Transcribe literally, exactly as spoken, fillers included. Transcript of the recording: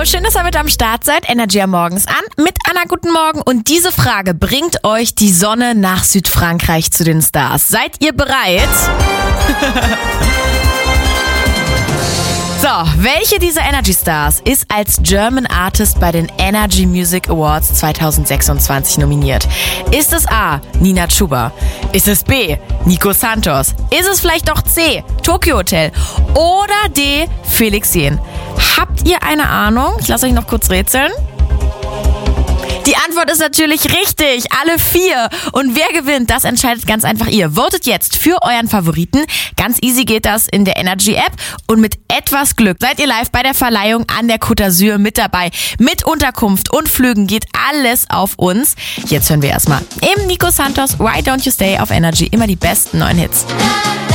schön, dass ihr mit am Start seid. Energy am Morgens an mit Anna, guten Morgen. Und diese Frage bringt euch die Sonne nach Südfrankreich zu den Stars. Seid ihr bereit? So, welche dieser Energy Stars ist als German Artist bei den Energy Music Awards zwanzig sechsundzwanzig nominiert? Ist es A. Nina Chuba? Ist es B. Nico Santos? Ist es vielleicht doch C. Tokyo Hotel? Oder D. Felix Jähn? Habt ihr eine Ahnung? Ich lasse euch noch kurz rätseln. Die Antwort ist natürlich richtig, alle vier. Und wer gewinnt, das entscheidet ganz einfach ihr. Votet jetzt für euren Favoriten. Ganz easy geht das in der Energy-App. Und mit etwas Glück seid ihr live bei der Verleihung an der Côte d'Azur mit dabei. Mit Unterkunft und Flügen geht alles auf uns. Jetzt hören wir erstmal im Nico Santos Why Don't You Stay auf Energy immer die besten neuen Hits.